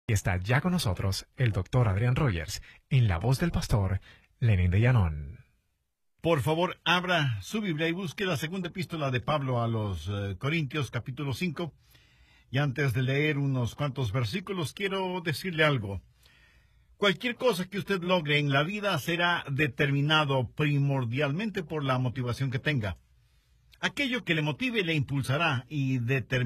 Y está ya con nosotros el doctor Adrián Rogers, en la voz del pastor Lenín de Llanón. Por favor, abra su Biblia y busque la segunda epístola de Pablo a los Corintios, capítulo 5. Y antes de leer unos cuantos versículos, quiero decirle algo. Cualquier cosa que usted logre en la vida será determinado primordialmente por la motivación que tenga. Aquello que le motive le impulsará y determinará